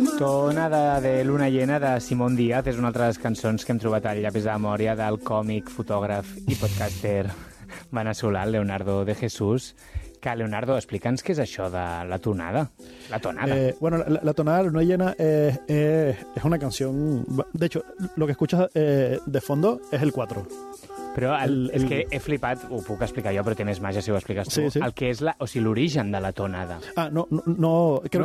Tonada de Luna Llena de Simón Díaz és una altra de les cançons que hem trobat al llapis de memòria del còmic, fotògraf i podcaster veneçolà Leonardo de Jesús. Que, Leonardo, explica'ns què és això de la tonada. La tonada. Bueno, la tonada de Luna Llena es una canción... De hecho, lo que escuchas de fondo es el 4. Però és que he flipat, ho puc explicar jo, però té més màgia si ho expliques tu, sí. el que és l'origen de la tonada. No, creo